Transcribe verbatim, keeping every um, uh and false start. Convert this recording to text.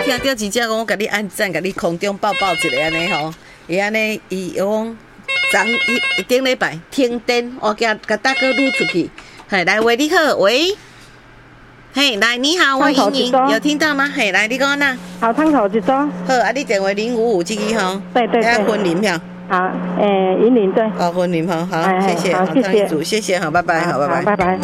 听到真正讲，我甲你按赞，甲你空中抱抱一下安尼吼，伊安尼伊讲昨一顶礼拜停电，我甲甲大哥撸出去，嘿，来喂，你好，喂，嘿，来你好，我莹莹，有听到吗？嘿，来你讲哪？ 好，汤头一组。 好，啊，你电话零五五这个吼， 对对对， 婚林票。 好，诶，银铃对。 哦，婚林好，好，谢谢， 好，谢谢， 谢谢，好，拜拜，好，拜拜， 拜拜。